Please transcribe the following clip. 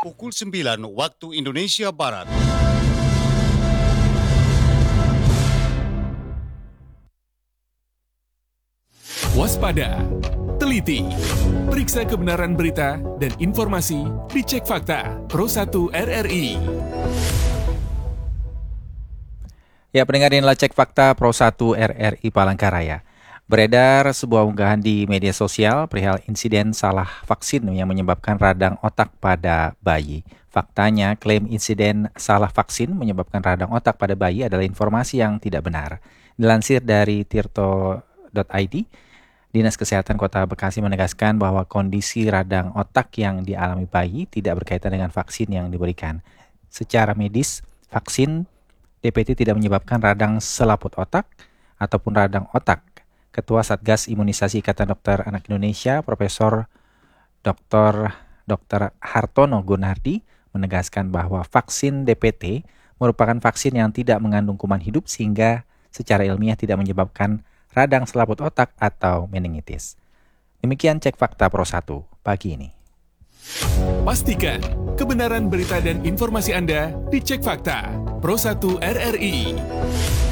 pukul 9 waktu Indonesia Barat. Waspada, teliti, periksa kebenaran berita dan informasi di Cek Fakta Pro 1 RRI. Ya, pendengar, inilah Cek Fakta Pro 1 RRI Palangkaraya. Beredar sebuah unggahan di media sosial perihal insiden salah vaksin yang menyebabkan radang otak pada bayi. Faktanya, klaim insiden salah vaksin menyebabkan radang otak pada bayi adalah informasi yang tidak benar. Dilansir dari tirto.id, Dinas Kesehatan Kota Bekasi menegaskan bahwa kondisi radang otak yang dialami bayi tidak berkaitan dengan vaksin yang diberikan. Secara medis, vaksin DPT tidak menyebabkan radang selaput otak ataupun radang otak. Ketua Satgas Imunisasi Ikatan Dokter Anak Indonesia, Profesor Dr. Hartono Gunardi, menegaskan bahwa vaksin DPT merupakan vaksin yang tidak mengandung kuman hidup sehingga secara ilmiah tidak menyebabkan radang selaput otak atau meningitis. Demikian Cek Fakta Pro 1 pagi ini. Pastikan kebenaran berita dan informasi Anda di Cek Fakta Pro 1 RRI.